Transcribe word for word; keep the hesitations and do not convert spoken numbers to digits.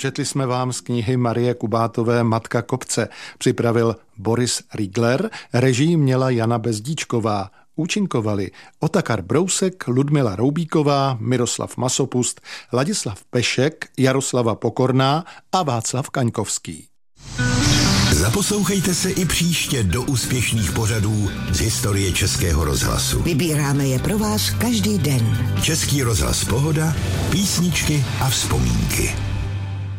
Četli jsme vám z knihy Marie Kubátové Matka kopce. Připravil Boris Riegler, režii měla Jana Bezdíčková. Účinkovali Otakar Brousek, Ludmila Roubíková, Miroslav Masopust, Ladislav Pešek, Jaroslava Pokorná a Václav Kaňkovský. Zaposlouchejte se i příště do úspěšných pořadů z historie Českého rozhlasu. Vybíráme je pro vás každý den. Český rozhlas Pohoda, písničky a vzpomínky.